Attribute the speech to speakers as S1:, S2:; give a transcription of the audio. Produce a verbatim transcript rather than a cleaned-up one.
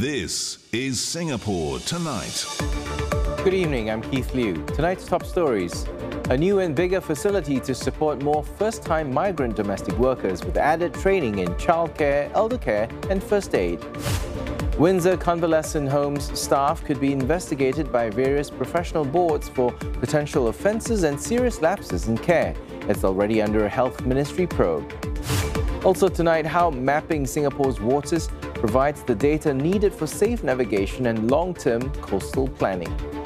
S1: This is Singapore Tonight.
S2: Good evening, I'm Keith Liu. Tonight's top stories. A new and bigger facility to support more first-time migrant domestic workers with added training in childcare, elder care and first aid. Windsor Convalescent Homes staff could be investigated by various professional boards for potential offences and serious lapses in care. It's already under a health ministry probe. Also tonight, how mapping Singapore's waters provides the data needed for safe navigation and long-term coastal planning.